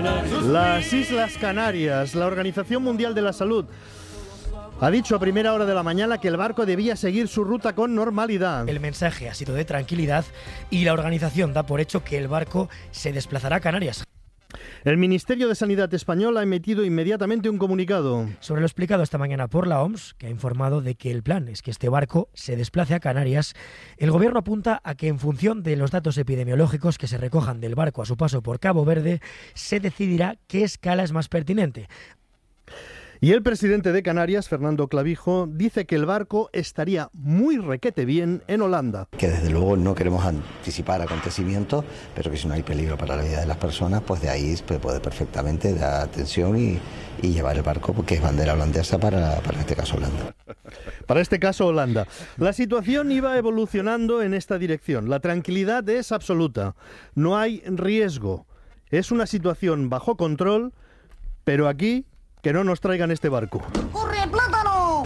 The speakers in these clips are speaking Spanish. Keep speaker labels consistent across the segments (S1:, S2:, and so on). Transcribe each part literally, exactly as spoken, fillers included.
S1: Las Islas Canarias, la Organización Mundial de la Salud ha dicho a primera hora de la mañana que el barco debía seguir su ruta con normalidad.
S2: El mensaje ha sido de tranquilidad y la organización da por hecho que el barco se desplazará a Canarias.
S1: El Ministerio de Sanidad español ha emitido inmediatamente un comunicado.
S2: Sobre lo explicado esta mañana por la O M S, que ha informado de que el plan es que este barco se desplace a Canarias, el Gobierno apunta a que en función de los datos epidemiológicos que se recojan del barco a su paso por Cabo Verde, se decidirá qué escala es más pertinente.
S1: Y el presidente de Canarias, Fernando Clavijo, dice que el barco estaría muy requete bien en Holanda.
S3: Que desde luego no queremos anticipar acontecimientos, pero que si no hay peligro para la vida de las personas, pues de ahí se puede perfectamente dar atención y, y llevar el barco, porque es bandera holandesa para, para este caso Holanda.
S1: Para este caso Holanda. La situación iba evolucionando en esta dirección. La tranquilidad es absoluta. No hay riesgo. Es una situación bajo control, pero aquí que no nos traigan este barco.
S4: ¡Corre, plátano!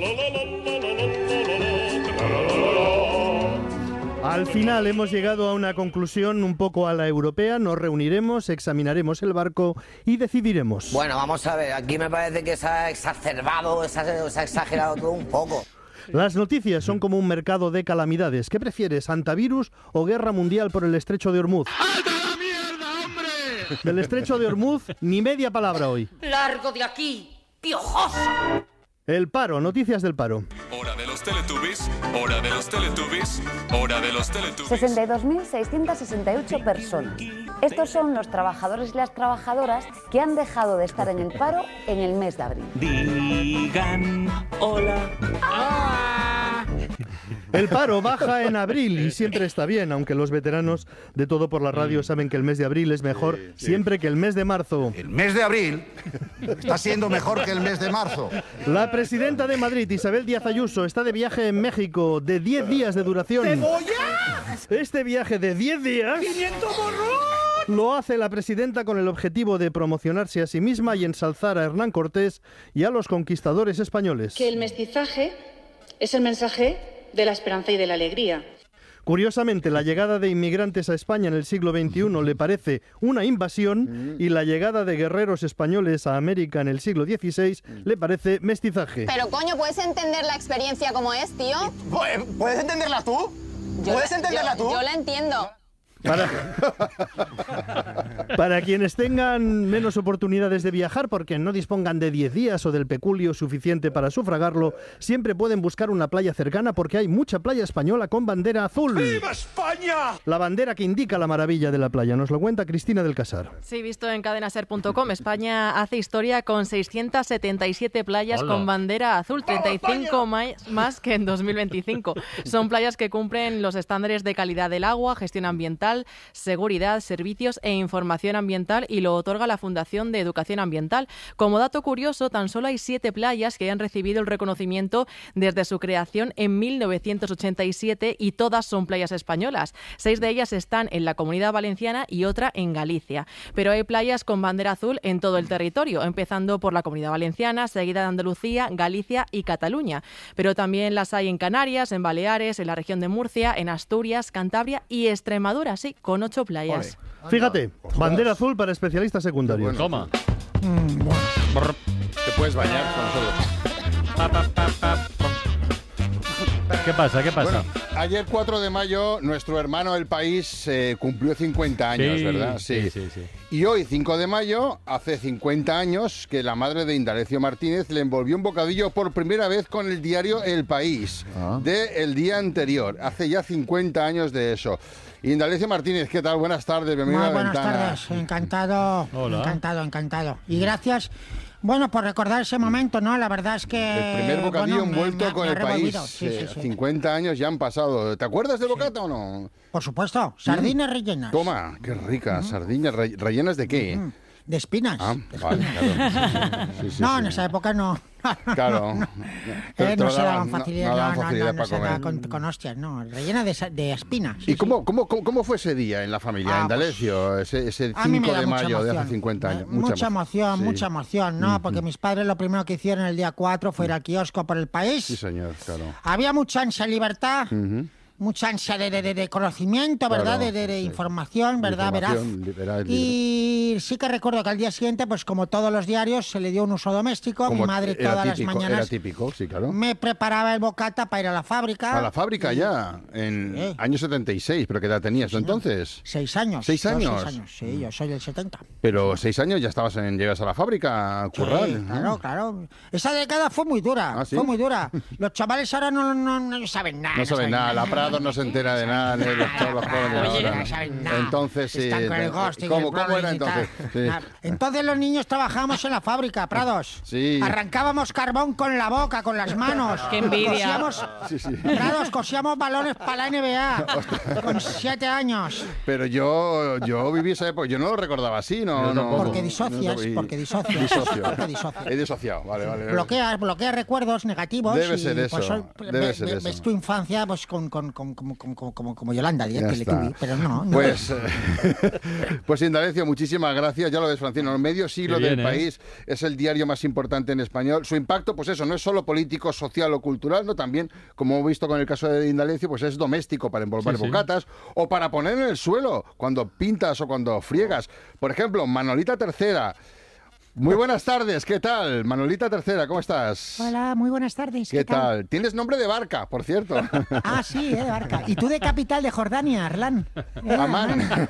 S1: Al final hemos llegado a una conclusión un poco a la europea. Nos reuniremos, examinaremos el barco y decidiremos.
S5: Bueno, vamos a ver, aquí me parece que se ha exacerbado, se ha, se ha exagerado todo un poco.
S1: Las noticias son como un mercado de calamidades. ¿Qué prefieres, antivirus o guerra mundial por el estrecho de Hormuz? Del estrecho de Hormuz, ni media palabra hoy.
S4: ¡Largo de aquí, piojoso!
S1: El paro, noticias del paro.
S6: Hora de los Teletubbies, hora de los Teletubbies, hora de los Teletubbies.
S7: sesenta y dos mil seiscientas sesenta y ocho personas. Estos son los trabajadores y las trabajadoras que han dejado de estar en el paro en el mes de abril.
S8: Digan hola.
S1: ¡Ah! El paro baja en abril y siempre está bien, aunque los veteranos de Todo por la Radio saben que el mes de abril es mejor sí, sí. siempre que el mes de marzo.
S9: El mes de abril está siendo mejor que el mes de marzo.
S1: La presidenta de Madrid, Isabel Díaz Ayuso, está de viaje en México de diez días de duración.
S4: ¡Cebolla!
S1: Este viaje de diez días...
S4: ¡quinientos borrón!
S1: Lo hace la presidenta con el objetivo de promocionarse a sí misma y ensalzar a Hernán Cortés y a los conquistadores españoles.
S10: Que el mestizaje es el mensaje de la esperanza y de la alegría.
S1: Curiosamente, la llegada de inmigrantes a España en el siglo veintiuno le parece una invasión y la llegada de guerreros españoles a América en el siglo dieciséis le parece mestizaje.
S11: Pero coño, ¿puedes entender la experiencia como es, tío?
S12: ¿Puedes entenderla tú? ¿Puedes
S11: Yo
S12: entenderla
S11: la, yo,
S12: tú?
S11: Yo la entiendo.
S1: Para, para quienes tengan menos oportunidades de viajar porque no dispongan de diez días o del peculio suficiente para sufragarlo, siempre pueden buscar una playa cercana porque hay mucha playa española con bandera azul.
S4: ¡Viva España!
S1: La bandera que indica la maravilla de la playa. Nos lo cuenta Cristina del Casar.
S13: Sí, visto en cadenaser punto com, España hace historia con seiscientas setenta y siete playas Hola. con bandera azul, treinta y cinco más, más que en dos mil veinticinco. Son playas que cumplen los estándares de calidad del agua, gestión ambiental, seguridad, servicios e información ambiental y lo otorga la Fundación de Educación Ambiental. Como dato curioso, tan solo hay siete playas que han recibido el reconocimiento desde su creación en mil novecientos ochenta y siete y todas son playas españolas. Seis de ellas están en la Comunidad Valenciana y otra en Galicia. Pero hay playas con bandera azul en todo el territorio, empezando por la Comunidad Valenciana, seguida de Andalucía, Galicia y Cataluña. Pero también las hay en Canarias, en Baleares, en la región de Murcia, en Asturias, Cantabria y Extremadura. Sí, con ocho playas.
S1: Ole. Fíjate, bandera azul para especialistas secundarios.
S14: Bueno. Toma. Mm, bueno. Te puedes bañar con nosotros. Pa, pa, pa, pa, pa.
S15: ¿Qué pasa? ¿Qué pasa?
S14: Bueno, ayer cuatro de mayo nuestro hermano El País eh, cumplió cincuenta años,
S15: sí,
S14: ¿verdad?
S15: Sí. Sí, sí, sí.
S14: Y hoy, cinco de mayo, hace cincuenta años que la madre de Indalecio Martínez le envolvió un bocadillo por primera vez con el diario El País ah. del día anterior. Hace ya cincuenta años de eso. Indalecio Martínez, ¿qué tal? Buenas tardes, bienvenido
S16: Muy
S14: a la
S16: buenas
S14: ventana.
S16: tardes, encantado,
S14: Hola.
S16: encantado, encantado. Y gracias, bueno, por recordar ese momento, ¿no? La verdad es que...
S14: El primer bocadillo
S16: bueno,
S14: envuelto
S16: me, me,
S14: con
S16: me
S14: El País.
S16: Sí, sí, sí.
S14: cincuenta años ya han pasado. ¿Te acuerdas del bocata sí. o no?
S16: Por supuesto, sardinas mm. rellenas.
S14: Toma, qué rica, uh-huh. sardinas re- rellenas de qué,
S16: uh-huh. De espinas.
S14: Ah,
S16: de
S14: vale,
S16: espinas.
S14: claro. Sí, sí,
S16: no,
S14: sí.
S16: en esa época no.
S14: Claro.
S16: no, eh, no se daban facilidad, no, no, no, no, no se daba con, con hostias, no, rellena de, de espinas.
S14: Sí, ¿Y cómo, sí. cómo, cómo, cómo fue ese día en la familia, ah, en Indalecio, pues, ese, ese cinco de mayo de hace cincuenta años?
S16: Mucha, mucha emoción, sí. mucha emoción, ¿no? Uh-huh. Porque mis padres lo primero que hicieron el día cuatro fue ir al kiosco por El País.
S14: Sí, señor, claro.
S16: Había mucha ansia libertad.
S14: Uh-huh.
S16: mucha ansia de, de, de conocimiento, ¿verdad?
S14: Claro,
S16: de, de, de
S14: sí.
S16: información, ¿verdad?
S14: Información,
S16: Veraz.
S14: liberal,
S16: Y sí que recuerdo que al día siguiente, pues como todos los diarios, se le dio un uso doméstico.
S14: Como
S16: Mi madre
S14: era
S16: todas
S14: típico,
S16: las mañanas
S14: Era típico, sí, claro.
S16: me preparaba el bocata para ir a la fábrica.
S14: A la fábrica ya, en
S16: Sí.
S14: año setenta y seis, pero ¿qué edad tenías tú entonces?
S16: Seis años.
S14: ¿Seis
S16: Yo,
S14: años?
S16: seis años, sí, yo soy del setenta.
S14: Pero seis años ya estabas en, llegas a la fábrica a currar.
S16: Sí,
S14: ¿no?
S16: claro, claro. Esa década fue muy dura,
S14: ¿Ah, sí?
S16: fue muy dura. Los chavales ahora no, no, no saben nada.
S14: No saben nada, la Prado no se entera de nada, ni los chavos jóvenes
S16: Oye,
S14: ahora.
S16: no saben nada.
S14: Entonces, sí.
S16: Están con el ghosting,
S14: ¿Cómo,
S16: el
S14: cómo era
S16: blurring y tal.
S14: entonces? Sí.
S16: Nada. Entonces los niños trabajábamos en la fábrica, Prados.
S14: Sí.
S16: Arrancábamos carbón con la boca, con las manos.
S13: ¡Qué envidia!
S16: Cosíamos,
S14: Sí, sí.
S16: Prados, cosíamos balones para la N B A con siete años.
S14: Pero yo, yo viví esa época, yo no lo recordaba así, ¿no? no
S16: Porque disocias,
S14: no, y-
S16: porque disocias.
S14: Disocio.
S16: Porque disocias.
S14: He disociado, vale, vale.
S16: Bloqueas, bloqueas recuerdos negativos.
S14: Debe
S16: y,
S14: ser eso,
S16: pues, son-
S14: debe
S16: ve-
S14: ser
S16: ve-
S14: eso.
S16: Ves tu infancia pues, con, con, con, como, como, como, como Yolanda,
S14: Ya
S16: que le
S14: está.
S16: tuve, pero no. no.
S14: Pues, eh, pues Indalecio, muchísimas gracias. Ya lo ves, Francino, medio siglo
S15: Qué bien,
S14: del
S15: ¿eh?
S14: país, es el diario más importante en español. Su impacto, pues eso, no es solo político, social o cultural, no también, como hemos visto con el caso de Indalecio, pues es doméstico para envolver
S15: Sí, sí.
S14: bocatas o para poner en el suelo cuando pintas o cuando friegas. Por ejemplo, Manolita Tercera. Muy buenas tardes, ¿qué tal? Manolita Tercera, ¿cómo estás?
S16: Hola, muy buenas tardes.
S14: ¿Qué tal? Tienes nombre de barca, por cierto.
S16: Ah, sí, eh, de Barca. ¿Y tú de capital de Jordania, Arlan? Eh,
S14: Amán.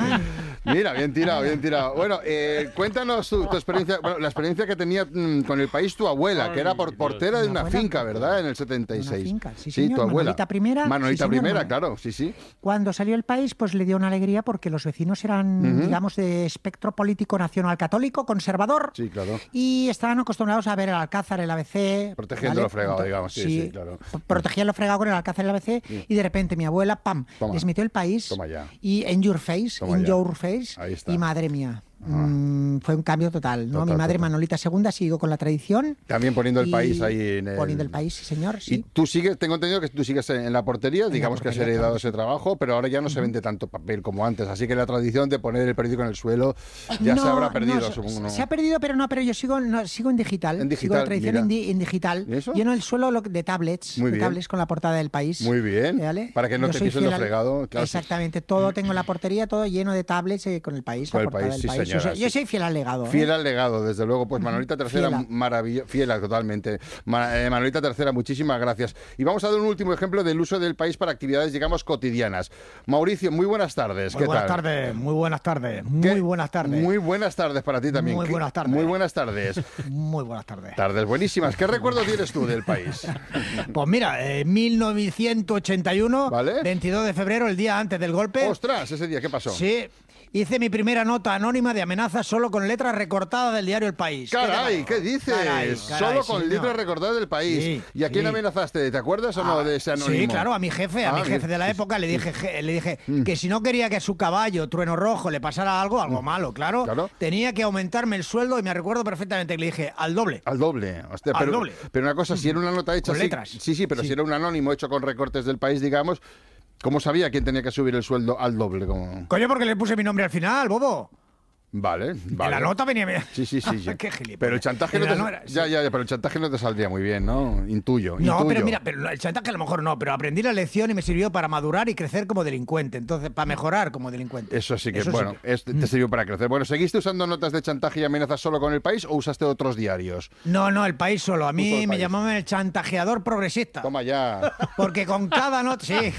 S14: Mira, bien tirado, bien tirado. Bueno, eh, cuéntanos tu, tu experiencia, bueno, la experiencia que tenía mm, con el país tu abuela, que era por, portera de una
S16: abuela.
S14: finca, ¿verdad? En el setenta y seis.
S16: Una finca, sí,
S14: Sí,
S16: señor.
S14: tu abuela.
S16: Manolita primera,
S14: Manolita
S16: sí, señor,
S14: primera,
S16: Manol-
S14: claro, sí, sí.
S16: Cuando salió el país, pues le dio una alegría porque los vecinos eran,
S14: Ujú.
S16: digamos, de espectro político nacional católico, conservador,
S14: Sí, claro.
S16: y estaban acostumbrados a ver el Alcázar, el A B C.
S14: Protegiendo
S16: ¿vale?
S14: lo fregado,
S16: Ento-
S14: digamos, sí, sí, claro.
S16: p- Protegían lo fregado con el Alcázar, el A B C,
S14: Sí.
S16: y de repente mi abuela, pam,
S14: Toma.
S16: les metió el país.
S14: Toma ya.
S16: Y en your face,
S14: Toma
S16: in
S14: ya.
S16: your face,
S14: Ahí está.
S16: y madre mía. mm, fue un cambio total, ¿no?
S14: Total,
S16: Mi madre
S14: total.
S16: Manolita segunda siguió con la tradición.
S14: También poniendo el
S16: y
S14: país ahí en el...
S16: Poniendo el país, sí, señor, sí.
S14: Y tú sigues, tengo entendido que tú sigues en en la portería, digamos que has
S16: portería,
S14: heredado
S16: claro.
S14: ese trabajo, pero ahora ya no se vende tanto papel como antes, así que la tradición de poner el periódico en el suelo ya se
S16: No,
S14: habrá perdido,
S16: no, se-
S14: supongo. ¿no?
S16: Se ha perdido, pero no, pero yo sigo, no, sigo en digital.
S14: En
S16: Sigo la
S14: digital,
S16: tradición
S14: mira.
S16: en, di- en digital.
S14: ¿Y eso?
S16: Lleno el suelo lo- de tablets,
S14: Muy
S16: de
S14: bien.
S16: tablets con la portada del país.
S14: Muy bien,
S16: ¿Vale?
S14: para que no
S16: Yo
S14: te
S16: soy
S14: pisen
S16: fiel
S14: lo
S16: al-
S14: fregado. claro.
S16: Exactamente, todo tengo en la portería, todo lleno de tablets eh, con el país,
S14: Con
S16: la
S14: el
S16: portada
S14: país,
S16: del
S14: sí,
S16: país.
S14: señora,
S16: yo, soy, yo
S14: sí.
S16: soy fiel al legado. ¿eh?
S14: Fiel al legado, desde luego. Pues Manolita Tercera,
S16: Fiela.
S14: maravillosa. Fiela, totalmente. Ma- eh, Manolita Tercera, muchísimas gracias. Y vamos a dar un último ejemplo del uso del país para actividades, digamos, cotidianas. Mauricio, muy buenas tardes.
S17: Muy
S14: ¿Qué
S17: buenas
S14: tal?
S17: tardes, muy buenas tardes,
S14: ¿Qué?
S17: muy buenas tardes.
S14: Muy buenas tardes para ti también.
S17: Muy
S14: ¿Qué-
S17: buenas tardes.
S14: Muy buenas tardes.
S17: Muy buenas tardes.
S14: Tardes buenísimas. ¿Qué recuerdo tienes tú del país?
S17: Pues mira, eh, mil novecientos ochenta y uno,
S14: ¿Vale?
S17: veintidós de febrero, el día antes del golpe.
S14: Ostras, ese día, ¿qué pasó?
S17: Sí, hice mi primera nota anónima de amenaza solo con letras recortadas del diario El País.
S14: Caray, ¿qué dices?
S17: Caray, caray,
S14: Solo
S17: sí,
S14: con
S17: señor.
S14: letras recordadas del país.
S17: Sí,
S14: ¿Y a quién
S17: sí.
S14: amenazaste? ¿Te acuerdas o no de ese anónimo?
S17: Sí, claro, a mi jefe, a
S14: Ah,
S17: mi jefe
S14: bien.
S17: de la época le dije, je- le dije
S14: Mm.
S17: que si no quería que a su caballo, Trueno Rojo, le pasara algo, algo malo, claro, tenía que aumentarme el sueldo y me recuerdo perfectamente que le dije al doble.
S14: Al doble. Hostia,
S17: Al
S14: pero,
S17: doble.
S14: pero una cosa, si era una nota hecha
S17: Con
S14: así-
S17: letras.
S14: Sí, sí, pero
S17: Sí.
S14: si era un anónimo hecho con recortes del país, digamos, ¿cómo sabía quién tenía que subir el sueldo al doble? Como...
S17: Coño, porque le puse mi nombre al final, bobo.
S14: Vale, vale.
S17: En la nota venía...
S14: Sí, sí, sí. sí.
S17: Qué gilipollas.
S14: Pero el chantaje
S17: En
S14: no
S17: la
S14: te...
S17: no era-
S14: ya, ya, ya, pero el chantaje no te saldría muy bien, ¿no? Intuyo,
S17: No,
S14: intuyo.
S17: pero mira, pero el chantaje a lo mejor no, pero aprendí la lección y me sirvió para madurar y crecer como delincuente. Entonces, para mejorar como delincuente.
S14: Eso sí que,
S17: Eso sí
S14: bueno,
S17: que-
S14: es- te sirvió para crecer. Bueno, ¿seguiste usando notas de chantaje y amenazas solo con el país o usaste otros diarios?
S17: No, no, el país solo. A
S14: Puso el
S17: mí me
S14: país.
S17: llamaban el chantajeador progresista.
S14: Toma ya.
S17: Porque con cada nota... Sí.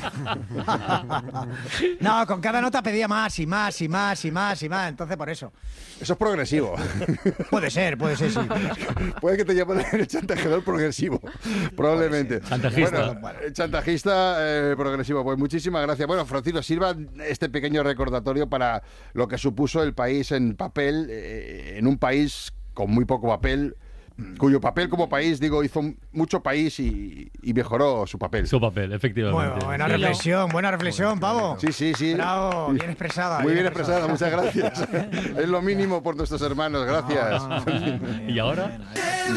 S17: No, con cada nota pedía más y más y más y más y más. Entonces, por eso.
S14: Eso es progresivo.
S17: Puede ser, puede ser, sí.
S14: Puede que te llamen el chantajeador progresivo, probablemente.
S15: Chantajista.
S14: Bueno, eh, chantajista eh, progresivo. Pues muchísimas gracias. Bueno, Francisco, sirva este pequeño recordatorio para lo que supuso el país en papel, eh, en un país con muy poco papel, cuyo papel como país, digo, hizo mucho país y, y mejoró su papel.
S15: Su papel, efectivamente.
S17: Bueno, buena reflexión, buena reflexión, Pavo.
S14: Sí, sí, sí.
S17: Bravo, bien expresada.
S14: Muy bien expresada, muchas gracias. Es lo mínimo por nuestros hermanos, gracias.
S15: ¿Y ahora?